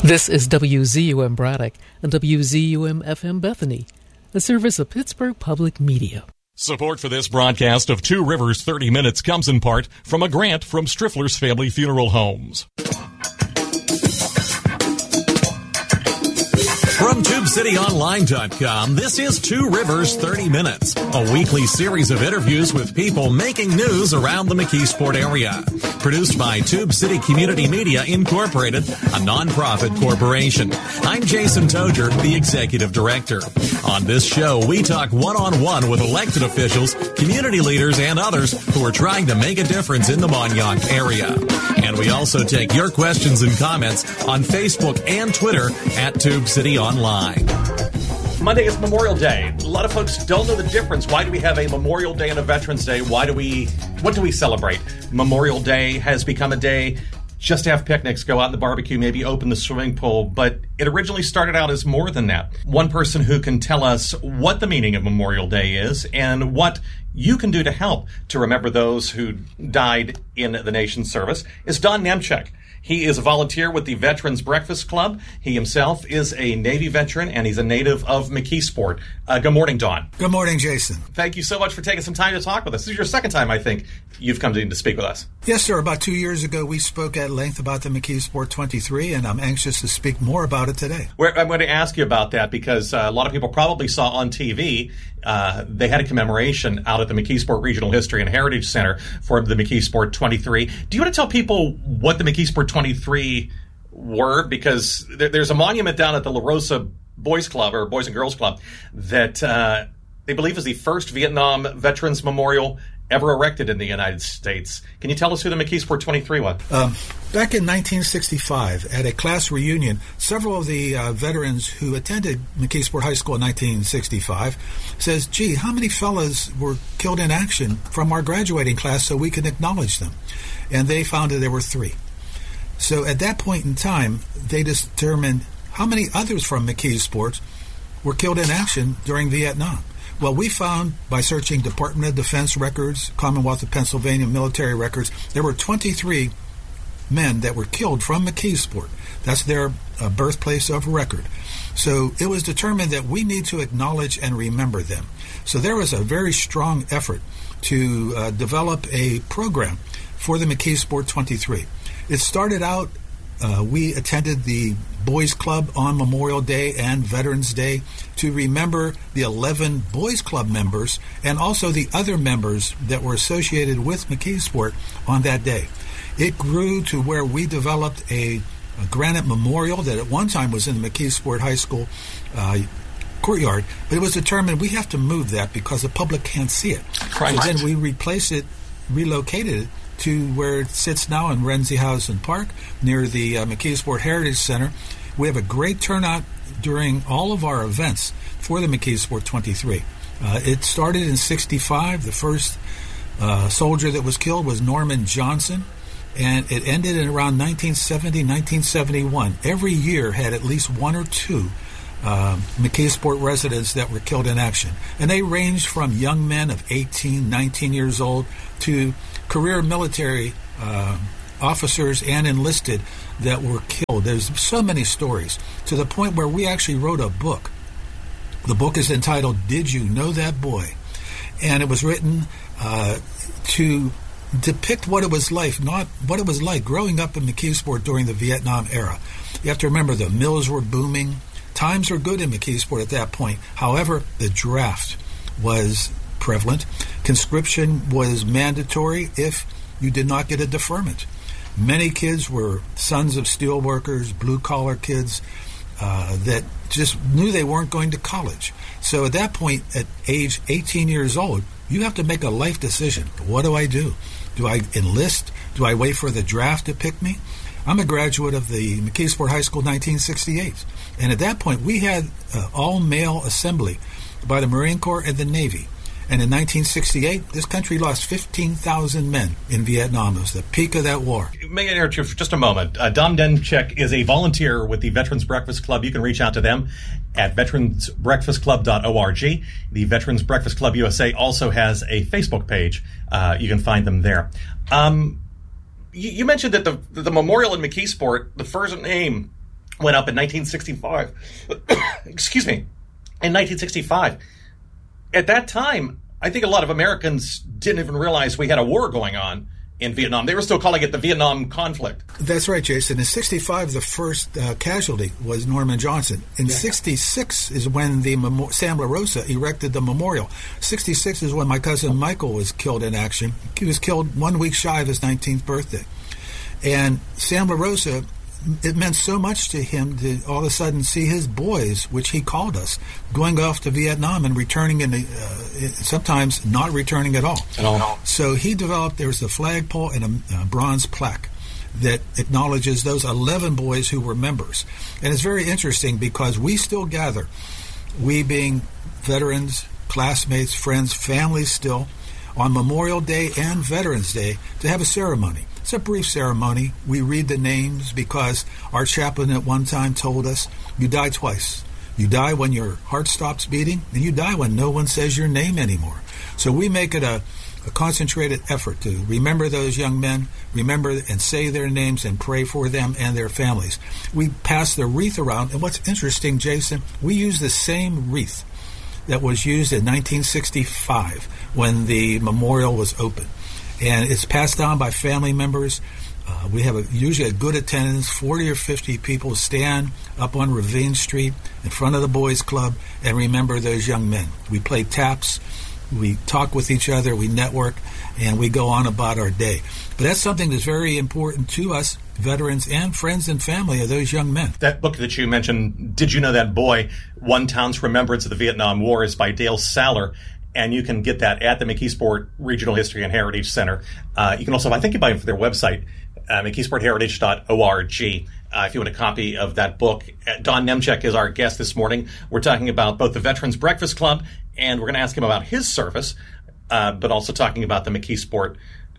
This is WZUM Braddock and WZUM FM Bethany, a service of Pittsburgh Public Media. Support for this broadcast of Two Rivers 30 Minutes comes in part from a grant from Striffler's Family Funeral Homes. From TubeCityOnline.com, this is Two Rivers 30 Minutes, a weekly series of interviews with people making news around the McKeesport area. Produced by Tube City Community Media Incorporated, a nonprofit corporation. I'm Jason Toger, the Executive Director. On this show, we talk one-on-one with elected officials, community leaders, and others who are trying to make a difference in the Montauk area. And we also take your questions and comments on Facebook and Twitter at Tube City Online. Monday is Memorial Day. A lot of folks don't know the difference. Why do we have a Memorial Day and a Veterans Day? What do we celebrate? Memorial Day has become a day just to have picnics, go out in the barbecue, maybe open the swimming pool, but it originally started out as more than that. One person who can tell us what the meaning of Memorial Day is and what you can do to help to remember those who died in the nation's service is Don Nemchek. He is a volunteer with the Veterans Breakfast Club. He himself is a Navy veteran, and he's a native of McKeesport. Good morning, Don. Good morning, Jason. Thank you so much for taking some time to talk with us. This is your second time, I think, you've come in to speak with us. Yes, sir. About 2 years ago, we spoke at length about the McKeesport 23, and I'm anxious to speak more about it today. I'm going to ask you about that because a lot of people probably saw on TV they had a commemoration out at the McKeesport Regional History and Heritage Center for the McKeesport 23. Do you want to tell people what the McKeesport 23 were? Because there's a monument down at the La Rosa Boys Club, or Boys and Girls Club, that they believe is the first Vietnam Veterans Memorial ever erected in the United States. Can you tell us who the McKeesport 23 was? Back in 1965, at a class reunion, several of the veterans who attended McKeesport High School in 1965 says, gee, how many fellas were killed in action from our graduating class so we can acknowledge them? And they found that there were 3. So at that point in time, they determined how many others from McKeesport were killed in action during Vietnam. Well, we found, by searching Department of Defense records, Commonwealth of Pennsylvania military records, there were 23 men that were killed from McKeesport. That's their birthplace of record. So it was determined that we need to acknowledge and remember them. So there was a very strong effort to develop a program for the McKeesport 23. It started out, we attended the Boys Club on Memorial Day and Veterans Day to remember the 11 Boys Club members and also the other members that were associated with McKeesport on that day. It grew to where we developed a granite memorial that at one time was in the McKeesport High School courtyard, but it was determined we have to move that because the public can't see it. Right. So then we replaced it, relocated it to where it sits now in Renzihausen Park near the McKeesport Heritage Center. We have a great turnout during all of our events for the McKeesport 23. It started in 65. The first soldier that was killed was Norman Johnson, and it ended in around 1970, 1971. Every year had at least 1 or 2 McKeesport residents that were killed in action. And they ranged from young men of 18, 19 years old to career military officers and enlisted that were killed. There's so many stories, to the point where we actually wrote a book. The book is entitled, Did You Know That Boy? And it was written to depict what it was like, not what it was like growing up in McKeesport during the Vietnam era. You have to remember the mills were booming. Times were good in McKeesport at that point. However, the draft was prevalent. Conscription was mandatory if you did not get a deferment. Many kids were sons of steel workers, blue-collar kids that just knew they weren't going to college. So at that point, at age 18 years old, you have to make a life decision. What do I do? Do I enlist? Do I wait for the draft to pick me? I'm a graduate of the McKeesport High School 1968. And at that point, we had all-male assembly by the Marine Corps and the Navy. And in 1968, this country lost 15,000 men in Vietnam. It was the peak of that war. May I interrupt you for just a moment? Don Nemchek is a volunteer with the Veterans Breakfast Club. You can reach out to them at veteransbreakfastclub.org. The Veterans Breakfast Club USA also has a Facebook page. You can find them there. You mentioned that the memorial in McKeesport, the first name went up in 1965. Excuse me. In 1965. At that time, I think a lot of Americans didn't even realize we had a war going on in Vietnam. They were still calling it the Vietnam conflict. That's right, Jason. In 65, the first casualty was Norman Johnson. In 66 is when the Sam La Rosa erected the memorial. 66 is when my cousin Michael was killed in action. He was killed 1 week shy of his 19th birthday. And Sam La Rosa, it meant so much to him to all of a sudden see his boys, which he called us, going off to Vietnam and returning sometimes not returning at all. So he developed, there was a flagpole and a bronze plaque that acknowledges those 11 boys who were members. And it's very interesting because we still gather, we being veterans, classmates, friends, families still, on Memorial Day and Veterans Day to have a ceremony. It's a brief ceremony. We read the names because our chaplain at one time told us, you die twice. You die when your heart stops beating, and you die when no one says your name anymore. So we make it a concentrated effort to remember those young men, remember and say their names and pray for them and their families. We pass the wreath around, and what's interesting, Jason, we use the same wreath that was used in 1965 when the memorial was opened. And it's passed down by family members. We have usually a good attendance. 40 or 50 people stand up on Ravine Street in front of the Boys Club and remember those young men. We play taps. We talk with each other. We network. And we go on about our day. But that's something that's very important to us, veterans and friends and family of those young men. That book that you mentioned, Did You Know That Boy? One Town's Remembrance of the Vietnam War, is by Dale Saller. And you can get that at the McKeesport Regional History and Heritage Center. You can also, I think you buy them for their website, mckeesportheritage.org. If you want a copy of that book. Don Nemchek is our guest this morning. We're talking about both the Veterans Breakfast Club, and we're going to ask him about his service, but also talking about the McKeesport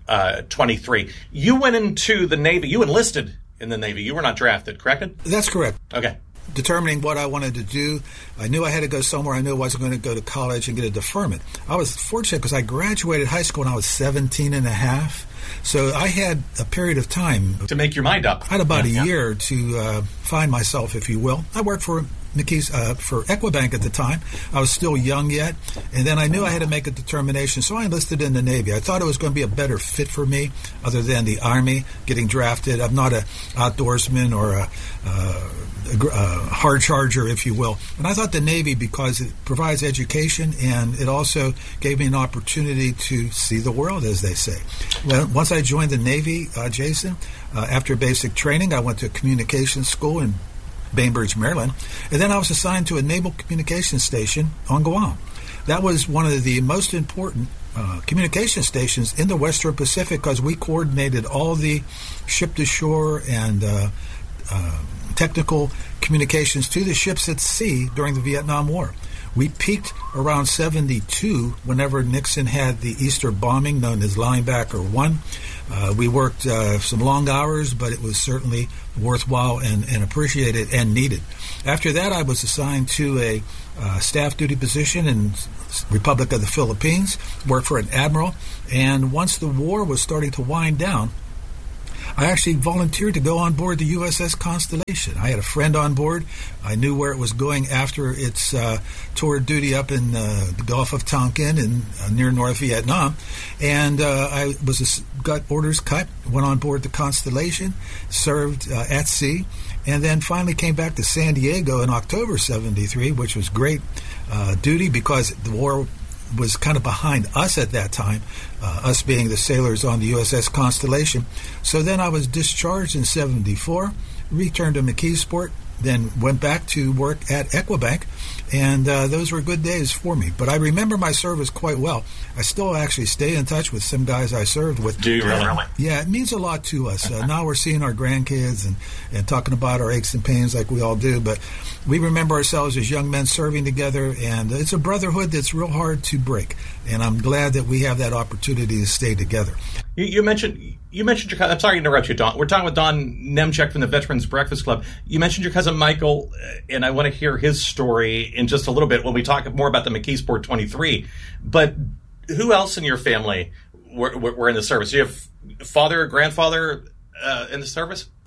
23. You went into the Navy. You enlisted in the Navy. You were not drafted, correct? That's correct. Okay. Determining what I wanted to do. I knew I had to go somewhere. I knew I wasn't going to go to college and get a deferment. I was fortunate because I graduated high school when I was 17 and a half. So I had a period of time to make your mind up. I had about a year to find myself, if you will. I worked for Equibank at the time. I was still young yet, and then I knew I had to make a determination, so I enlisted in the Navy. I thought it was going to be a better fit for me other than the Army, getting drafted. I'm not an outdoorsman or a hard charger, if you will. And I thought the Navy, because it provides education and it also gave me an opportunity to see the world, as they say. Well, once I joined the Navy, Jason, after basic training, I went to communications school in Bainbridge, Maryland, and then I was assigned to a naval communications station on Guam. That was one of the most important communication stations in the Western Pacific because we coordinated all the ship-to-shore and technical communications to the ships at sea during the Vietnam War. We peaked around 72 whenever Nixon had the Easter bombing known as Linebacker 1. We worked some long hours, but it was certainly worthwhile and appreciated and needed. After that, I was assigned to a staff duty position in Republic of the Philippines, worked for an admiral, and once the war was starting to wind down, I actually volunteered to go on board the USS Constellation. I had a friend on board. I knew where it was going after its tour duty up in the Gulf of Tonkin and near North Vietnam. And I got orders cut, went on board the Constellation, served at sea, and then finally came back to San Diego in October 73, which was great duty because the war was kind of behind us at that time, us being the sailors on the USS Constellation. So then I was discharged in 74, returned to McKeesport, then went back to work at Equibank, and those were good days for me. But I remember my service quite well. I still actually stay in touch with some guys I served with. Do you really? Yeah, it means a lot to us. Now we're seeing our grandkids and talking about our aches and pains like we all do, but we remember ourselves as young men serving together, and it's a brotherhood that's real hard to break. And I'm glad that we have that opportunity to stay together. You mentioned your cousin. I'm sorry to interrupt you, Don. We're talking with Don Nemchek from the Veterans Breakfast Club. You mentioned your cousin Michael, and I want to hear his story in just a little bit when we talk more about the McKeesport 23. But who else in your family were in the service? Do you have father, grandfather in the service?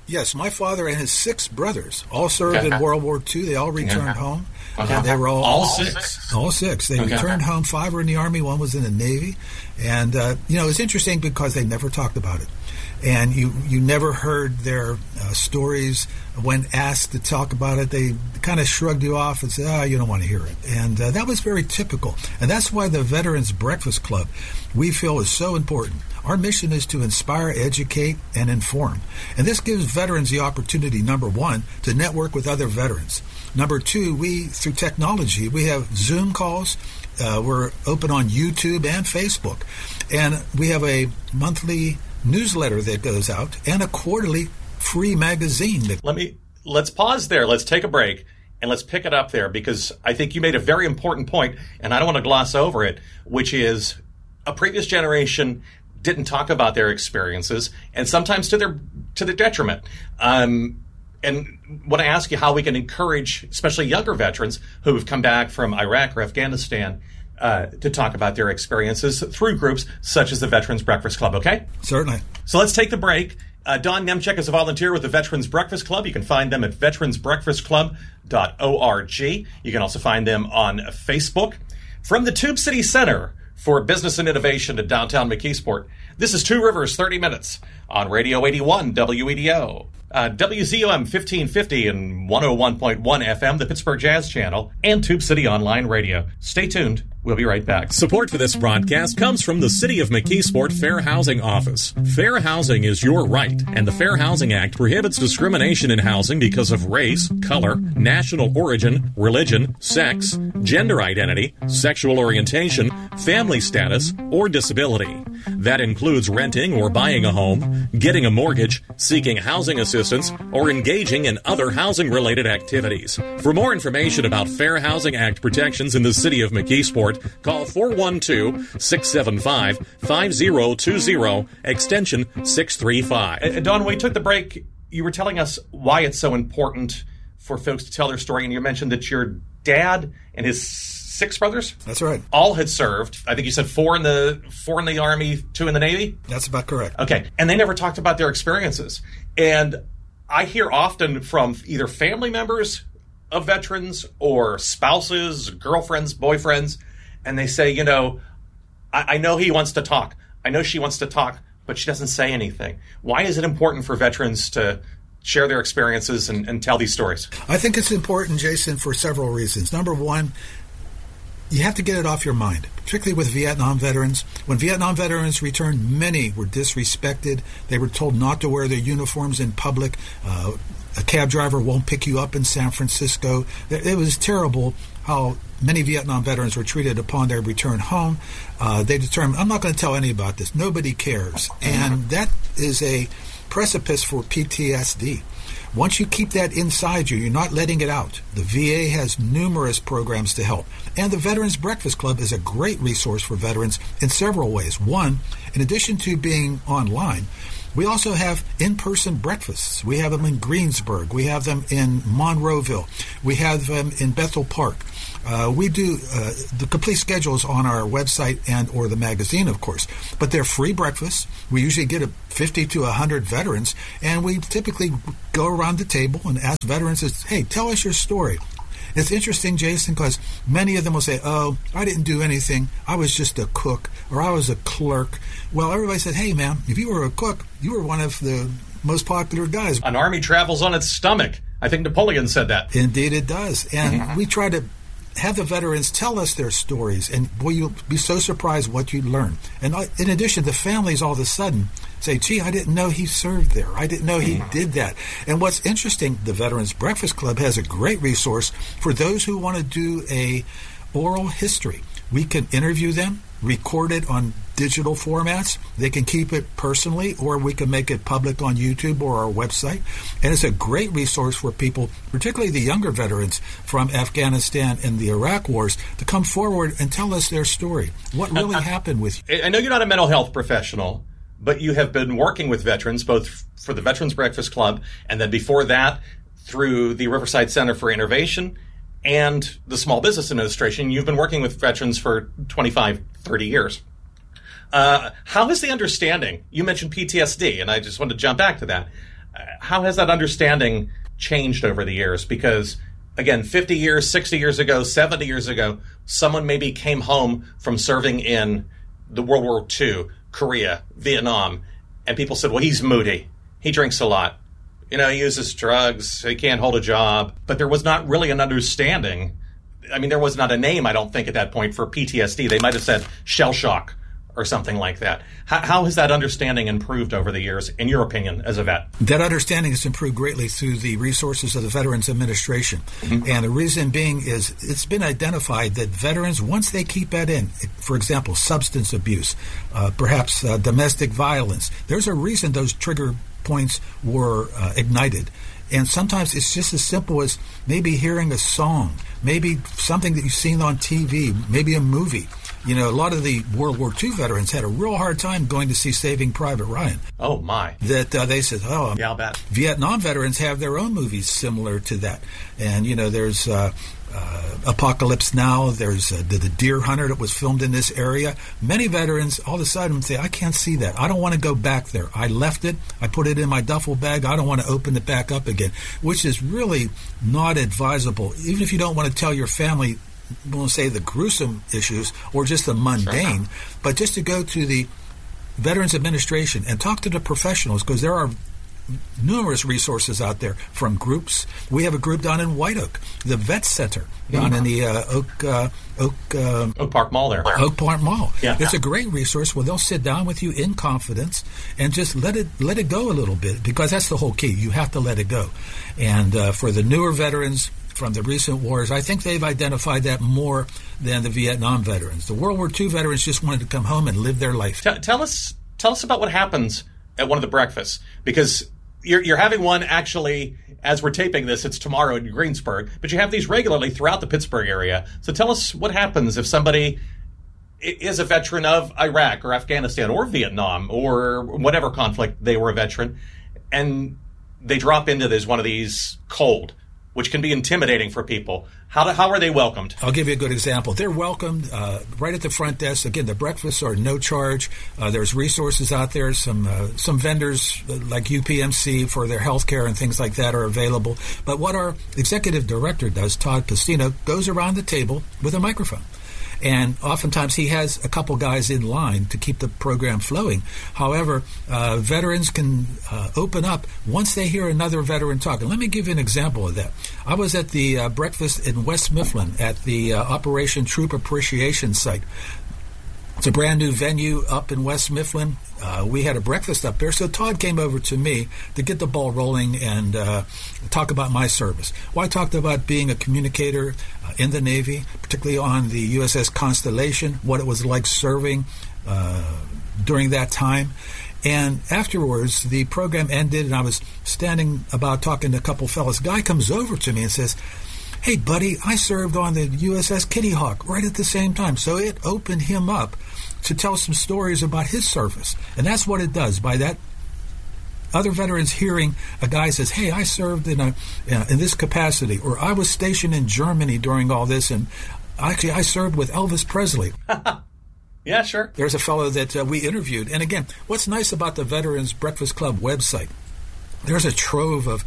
Yes, my father and his 6 brothers all served in World War II. They all returned home. They were all 6? All 6. They returned home. 5 were in the Army, 1 was in the Navy. And, it's interesting because they never talked about it. And you never heard their stories. When asked to talk about it, they kind of shrugged you off and said, you don't want to hear it. And that was very typical. And that's why the Veterans Breakfast Club, we feel, is so important. Our mission is to inspire, educate, and inform. And this gives veterans the opportunity, number 1, to network with other veterans. Number 2, through technology, we have Zoom calls. We're open on YouTube and Facebook. And we have a monthly newsletter that goes out and a quarterly free magazine. Let's pause there. Let's take a break and let's pick it up there, because I think you made a very important point, and I don't want to gloss over it, which is a previous generation didn't talk about their experiences, and sometimes to their detriment. And want to ask you how we can encourage, especially younger veterans who have come back from Iraq or Afghanistan, to talk about their experiences through groups such as the Veterans Breakfast Club, okay? Certainly. So let's take the break. Don Nemchek is a volunteer with the Veterans Breakfast Club. You can find them at veteransbreakfastclub.org. You can also find them on Facebook. From the Tube City Center for Business and Innovation in downtown McKeesport, this is Two Rivers 30 Minutes on Radio 81 WEDO. WZUM 1550 and 101.1 FM, the Pittsburgh Jazz Channel, and Tube City Online Radio. Stay tuned. We'll be right back. Support for this broadcast comes from the City of McKeesport Fair Housing Office. Fair housing is your right, and the Fair Housing Act prohibits discrimination in housing because of race, color, national origin, religion, sex, gender identity, sexual orientation, family status, or disability. That includes renting or buying a home, getting a mortgage, seeking housing assistance, or engaging in other housing-related activities. For more information about Fair Housing Act protections in the City of McKeesport, call 412-675-5020, extension 635. Don, when we took the break, you were telling us why it's so important for folks to tell their story, and you mentioned that your dad and his 6 brothers? That's right. All had served. I think you said 4 in the Army, 2 in the Navy? That's about correct. Okay. And they never talked about their experiences. And I hear often from either family members of veterans or spouses, girlfriends, boyfriends, and they say, I know he wants to talk. I know she wants to talk, but she doesn't say anything. Why is it important for veterans to share their experiences and tell these stories? I think it's important, Jason, for several reasons. Number 1, you have to get it off your mind, particularly with Vietnam veterans. When Vietnam veterans returned, many were disrespected. They were told not to wear their uniforms in public. A cab driver won't pick you up in San Francisco. It was terrible how many Vietnam veterans were treated upon their return home. They determined, I'm not going to tell any about this. Nobody cares. And that is a precipice for PTSD. Once you keep that inside you, you're not letting it out. The VA has numerous programs to help. And the Veterans Breakfast Club is a great resource for veterans in several ways. 1, in addition to being online, we also have in-person breakfasts. We have them in Greensburg. We have them in Monroeville. We have them in Bethel Park. We do the complete schedules on our website and or the magazine, of course. But they're free breakfasts. We usually get 50 to 100 veterans, and we typically go around the table and ask veterans, hey, tell us your story. It's interesting, Jason, because many of them will say, oh, I didn't do anything. I was just a cook, or I was a clerk. Well, everybody said, hey, man, if you were a cook, you were one of the most popular guys. An army travels on its stomach. I think Napoleon said that. Indeed it does. And we try to have the veterans tell us their stories, and boy, you'll be so surprised what you learn. And in addition, the families all of a sudden say, gee, I didn't know he served there. I didn't know he did that. And what's interesting, the Veterans Breakfast Club has a great resource for those who want to do a oral history. We can interview them, record it on digital formats. They can keep it personally, or we can make it public on YouTube or our website. And it's a great resource for people, particularly the younger veterans from Afghanistan and the Iraq wars, to come forward and tell us their story. What really happened with you? I know you're not a mental health professional, but you have been working with veterans, both for the Veterans Breakfast Club and then before that through the Riverside Center for Innovation and the Small Business Administration. You've been working with veterans for 25, 30 years. How is the understanding? You mentioned PTSD, and I just wanted to jump back to that. How has that understanding changed over the years? Because, again, 50 years, 60 years ago, 70 years ago, someone maybe came home from serving in the World War II, Korea, Vietnam, and people said, well, he's moody. He drinks a lot. He uses drugs. He can't hold a job. But there was not really an understanding. I mean, there was not a name, I don't think, at that point for PTSD. They might have said shell shock or something like that. How has that understanding improved over the years, in your opinion, as a vet? That understanding has improved greatly through the resources of the Veterans Administration. Mm-hmm. And the reason being is it's been identified that veterans, once they keep that in, for example, substance abuse, perhaps domestic violence, there's a reason those trigger points were ignited. And sometimes it's just as simple as maybe hearing a song, maybe something that you've seen on TV, maybe a movie. A lot of the World War II veterans had a real hard time going to see Saving Private Ryan. Oh, my. That they said, yeah, I'll bet. Vietnam veterans have their own movies similar to that. And, there's Apocalypse Now. There's the Deer Hunter that was filmed in this area. Many veterans all of a sudden say, I can't see that. I don't want to go back there. I left it. I put it in my duffel bag. I don't want to open it back up again, which is really not advisable. Even if you don't want to tell your family, we'll say the gruesome issues or just the mundane, sure, but just to go to the Veterans Administration and talk to the professionals, because there are numerous resources out there from groups. We have a group down in White Oak, the Vet Center down in the Oak Park Mall there. Oak Park Mall. Yeah. It's a great resource where they'll sit down with you in confidence and just let it go a little bit, because that's the whole key. You have to let it go. And for the newer veterans from the recent wars, I think they've identified that more than the Vietnam veterans. The World War II veterans just wanted to come home and live their life. Tell us about what happens at one of the breakfasts, because you're having one actually as we're taping this. It's tomorrow in Greensburg, but you have these regularly throughout the Pittsburgh area. So tell us what happens if somebody is a veteran of Iraq or Afghanistan or Vietnam or whatever conflict they were a veteran, and they drop into one of these cold, which can be intimidating for people. How are they welcomed? I'll give you a good example. They're welcomed right at the front desk. Again, the breakfasts are no charge. There's resources out there. Some vendors like UPMC for their health care and things like that are available. But what our executive director does, Todd Pastino, goes around the table with a microphone. And oftentimes he has a couple guys in line to keep the program flowing. However, veterans can open up once they hear another veteran talk. And let me give you an example of that. I was at the breakfast in West Mifflin at the Operation Troop Appreciation Site. It's a brand new venue up in West Mifflin. We had a breakfast up there, so Todd came over to me to get the ball rolling and talk about my service. Well, I talked about being a communicator in the Navy, particularly on the USS Constellation, what it was like serving during that time. And afterwards, the program ended, and I was standing about talking to a couple fellas. A guy comes over to me and says, "Hey, buddy, I served on the USS Kitty Hawk right at the same time." So it opened him up to tell some stories about his service. And that's what it does. By that, other veterans hearing a guy says, "Hey, I served in this capacity," or "I was stationed in Germany during all this, and actually I served with Elvis Presley." Yeah, sure. There's a fellow that we interviewed. And again, what's nice about the Veterans Breakfast Club website, there's a trove of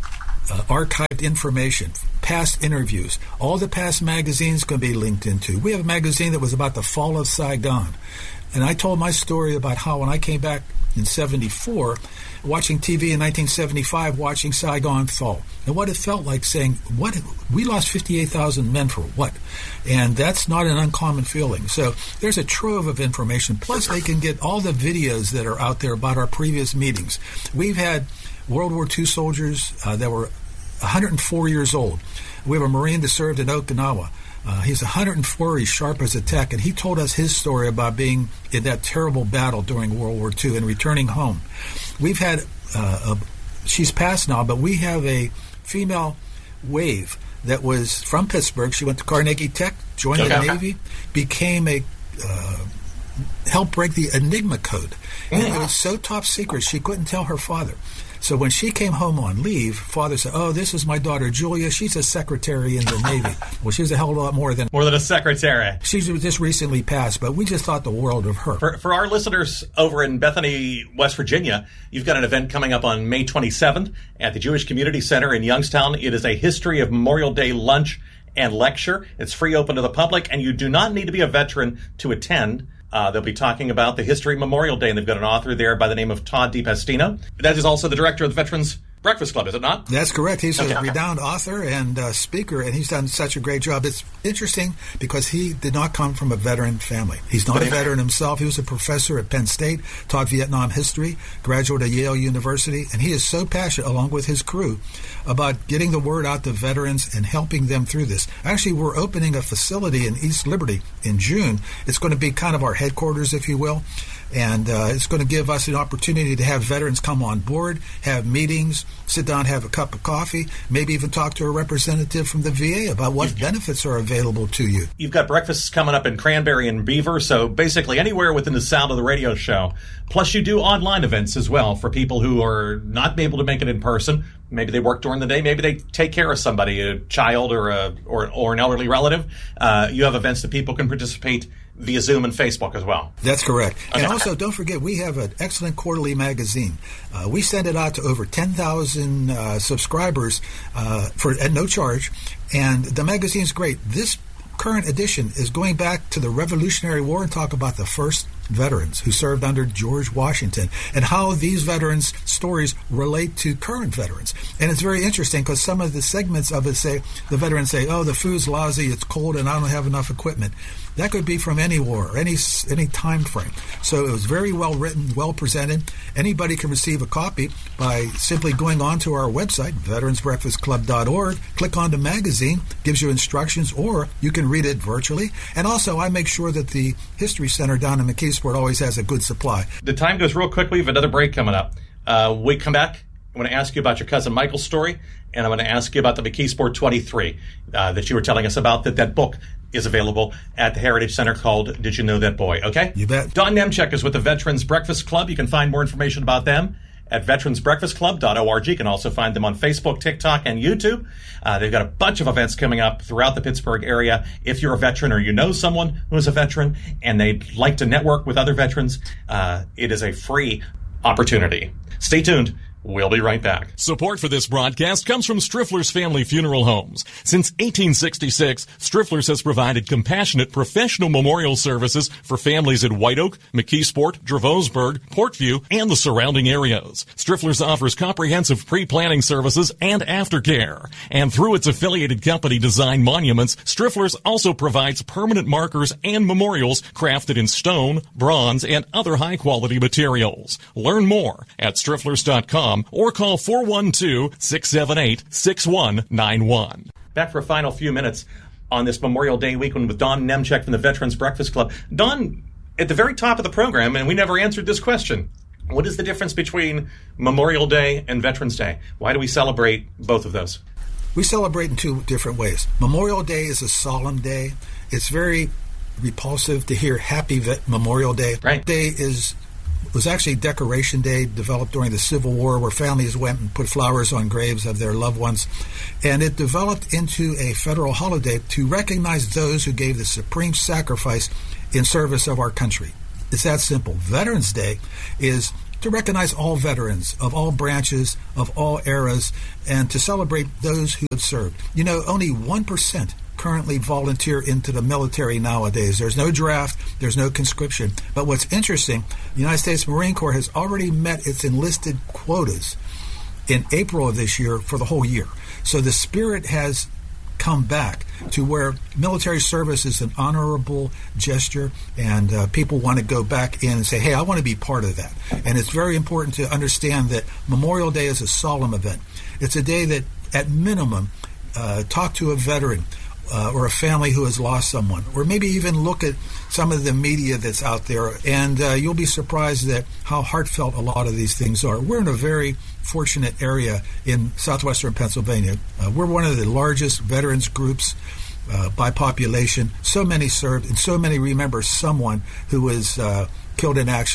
archived information, past interviews. All the past magazines can be linked into. We have a magazine that was about the fall of Saigon. And I told my story about how when I came back in 74, watching TV in 1975, watching Saigon fall, and what it felt like saying, "What? We lost 58,000 men for what?" And that's not an uncommon feeling. So there's a trove of information. Plus, they can get all the videos that are out there about our previous meetings. We've had World War II soldiers that were 104 years old. We have a Marine that served in Okinawa. He's 104, he's sharp as a tack, and he told us his story about being in that terrible battle during World War II and returning home. We've had, she's passed now, but we have a female wave that was from Pittsburgh. She went to Carnegie Tech, joined the Navy, became a, helped break the Enigma code. And it was so top secret, she couldn't tell her father. So when she came home on leave, Father said, "Oh, this is my daughter Julia. She's a secretary in the Navy." Well, she's a hell of a lot more than a secretary. She's just recently passed, but we just thought the world of her. For our listeners over in Bethany, West Virginia, you've got an event coming up on May 27th at the Jewish Community Center in Youngstown. It is a History of Memorial Day lunch and lecture. It's free, open to the public, and you do not need to be a veteran to attend. They'll be talking about the history of Memorial Day, and they've got an author there by the name of Todd DiPastino. That is also the director of the Veterans Breakfast Club, is it not? That's correct. He's a renowned author and speaker, and he's done such a great job. It's interesting because he did not come from a veteran family. He's not a veteran himself. He was a professor at Penn State, taught Vietnam history, graduate of Yale University, and he is so passionate, along with his crew, about getting the word out to veterans and helping them through this. Actually, we're opening a facility in East Liberty in June. It's going to be kind of our headquarters, if you will. And it's going to give us an opportunity to have veterans come on board, have meetings, sit down, have a cup of coffee, maybe even talk to a representative from the VA about what benefits are available to you. You've got breakfasts coming up in Cranberry and Beaver, so basically anywhere within the sound of the radio show. Plus you do online events as well for people who are not able to make it in person. Maybe they work during the day. Maybe they take care of somebody, a child or an elderly relative. You have events that people can participate via Zoom and Facebook as well. That's correct. Okay. And also, don't forget, we have an excellent quarterly magazine. We send it out to over 10,000 subscribers at no charge, and the magazine's great. This current edition is going back to the Revolutionary War and talk about the first veterans who served under George Washington and how these veterans' stories relate to current veterans. And it's very interesting because some of the segments of it say, the veterans say, "Oh, the food's lousy, it's cold, and I don't have enough equipment." That could be from any war, any time frame. So it was very well written, well presented. Anybody can receive a copy by simply going onto our website, veteransbreakfastclub.org, click on the magazine, gives you instructions, or you can read it virtually. And also, I make sure that the History Center down in McKeesport always has a good supply. The time goes real quickly. We have another break coming up. We come back. I'm going to ask you about your cousin Michael's story, and I'm going to ask you about the McKeesport 23 that you were telling us about, that book is available at the Heritage Center called Did You Know That Boy? Okay? You bet. Don Nemchek is with the Veterans Breakfast Club. You can find more information about them at veteransbreakfastclub.org. You can also find them on Facebook, TikTok, and YouTube. They've got a bunch of events coming up throughout the Pittsburgh area. If you're a veteran or you know someone who is a veteran and they'd like to network with other veterans, it is a free opportunity. Stay tuned. We'll be right back. Support for this broadcast comes from Striffler's Family Funeral Homes. Since 1866, Striffler's has provided compassionate professional memorial services for families in White Oak, McKeesport, Dravosburg, Portview, and the surrounding areas. Striffler's offers comprehensive pre-planning services and aftercare. And through its affiliated company Design Monuments, Striffler's also provides permanent markers and memorials crafted in stone, bronze, and other high-quality materials. Learn more at strifflers.com. or call 412-678-6191. Back for a final few minutes on this Memorial Day weekend with Don Nemchek from the Veterans Breakfast Club. Don, at the very top of the program, and we never answered this question, what is the difference between Memorial Day and Veterans Day? Why do we celebrate both of those? We celebrate in two different ways. Memorial Day is a solemn day. It's very repulsive to hear Happy Memorial Day. Right. Day was actually Decoration Day, developed during the Civil War, where families went and put flowers on graves of their loved ones. And it developed into a federal holiday to recognize those who gave the supreme sacrifice in service of our country. It's that simple. Veterans Day is to recognize all veterans of all branches, of all eras, and to celebrate those who have served. You know, only 1% currently volunteer into the military nowadays. There's no draft, there's no conscription. But what's interesting, the United States Marine Corps has already met its enlisted quotas in April of this year for the whole year. So the spirit has come back to where military service is an honorable gesture, and people want to go back in and say, hey, I want to be part of that. And it's very important to understand that Memorial Day is a solemn event. It's a day that, at minimum, talk to a veteran, or a family who has lost someone, or maybe even look at some of the media that's out there, and you'll be surprised at how heartfelt a lot of these things are. We're in a very fortunate area in southwestern Pennsylvania. We're one of the largest veterans groups by population. So many served, and so many remember someone who was killed in action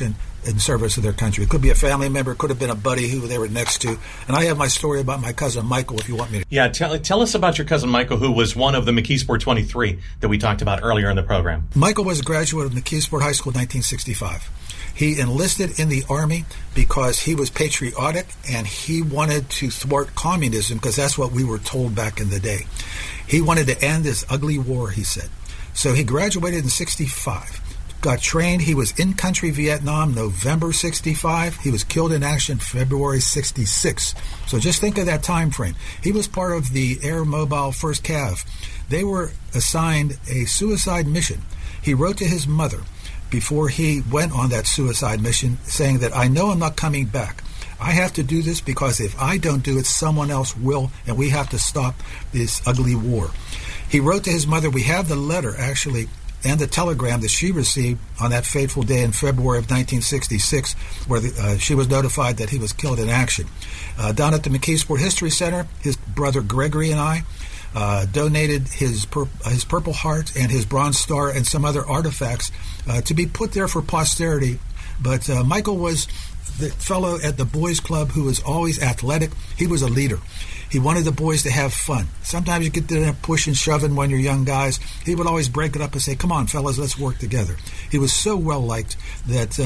in service of their country. It could be a family member, it could have been a buddy who they were next to. And I have my story about my cousin Michael, if you want me to. Yeah, tell us about your cousin Michael, who was one of the McKeesport 23 that we talked about earlier in the program. Michael was a graduate of McKeesport High School in 1965. He enlisted in the Army because he was patriotic and he wanted to thwart communism, because that's what we were told back in the day. He wanted to end this ugly war, he said. So he graduated in 65, got trained. He was in country Vietnam, November 65. He was killed in action February 66. So just think of that time frame. He was part of the Air Mobile 1st Cav. They were assigned a suicide mission. He wrote to his mother before he went on that suicide mission, saying that I know I'm not coming back. I have to do this because if I don't do it, someone else will, and we have to stop this ugly war. He wrote to his mother. We have the letter, actually, and the telegram that she received on that fateful day in February of 1966, where she was notified that he was killed in action. Down at the McKeesport History Center, his brother Gregory and I donated his Purple Heart and his Bronze Star and some other artifacts to be put there for posterity. But Michael was the fellow at the boys' club who was always athletic. He was a leader. He wanted the boys to have fun. Sometimes you get to push and shoving when you're young guys. He would always break it up and say, come on, fellas, let's work together. He was so well-liked that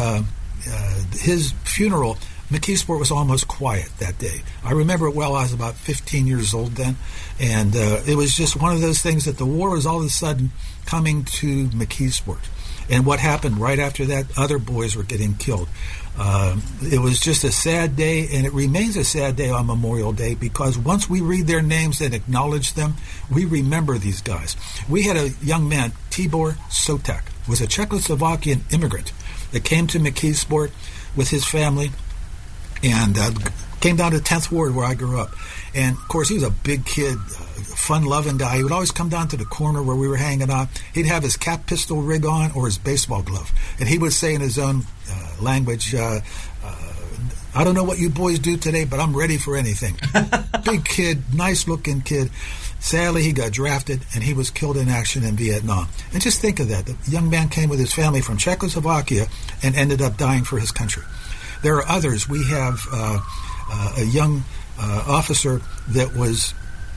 his funeral, McKeesport was almost quiet that day. I remember it well. I was about 15 years old then, and it was just one of those things that the war was all of a sudden coming to McKeesport. And what happened right after that, other boys were getting killed. It was just a sad day, and it remains a sad day on Memorial Day, because once we read their names and acknowledge them, we remember these guys. We had a young man, Tibor Sotak, was a Czechoslovakian immigrant that came to McKeesport with his family and came down to 10th Ward where I grew up. And, of course, he was a big kid, fun-loving guy. He would always come down to the corner where we were hanging out. He'd have his cap pistol rig on or his baseball glove. And he would say in his own language, I don't know what you boys do today, but I'm ready for anything. Big kid, nice-looking kid. Sadly, he got drafted, and he was killed in action in Vietnam. And just think of that. The young man came with his family from Czechoslovakia and ended up dying for his country. There are others. We have a young officer that was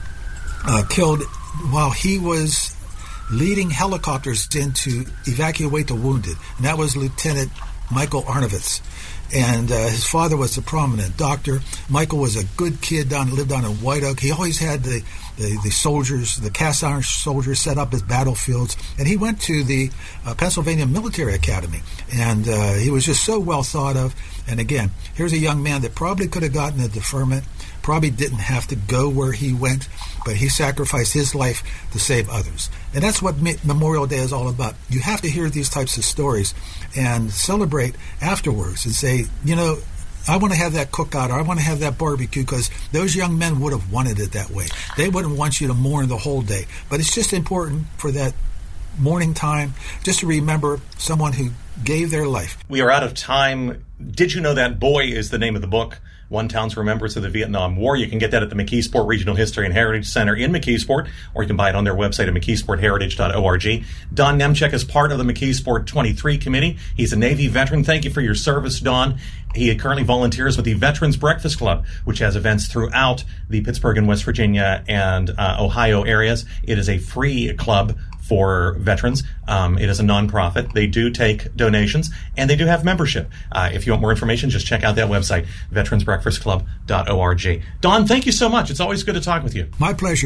killed while he was leading helicopters in to evacuate the wounded, and that was Lieutenant Michael Arnovitz. And his father was a prominent doctor. Michael was a good kid, lived down in White Oak. He always had the soldiers, the cast iron soldiers, set up as battlefields. And he went to the Pennsylvania Military Academy. And he was just so well thought of. And again, here's a young man that probably could have gotten a deferment, probably didn't have to go where he went, but he sacrificed his life to save others. And that's what Memorial Day is all about. You have to hear these types of stories and celebrate afterwards and say, you know, I want to have that cookout, or I want to have that barbecue, because those young men would have wanted it that way. They wouldn't want you to mourn the whole day. But it's just important for that morning time just to remember someone who gave their life. We are out of time. Did you know that Boy is the name of the book? One Town's Remembrance of the Vietnam War. You can get that at the McKeesport Regional History and Heritage Center in McKeesport, or you can buy it on their website at mckeesportheritage.org. Don Nemchek is part of the McKeesport 23 committee. He's a Navy veteran. Thank you for your service, Don. He currently volunteers with the Veterans Breakfast Club, which has events throughout the Pittsburgh and West Virginia and Ohio areas. It is a free club for veterans. It is a nonprofit. They do take donations, and they do have membership. If you want more information, just check out that website, veteransbreakfastclub.org. Don, thank you so much. It's always good to talk with you. My pleasure.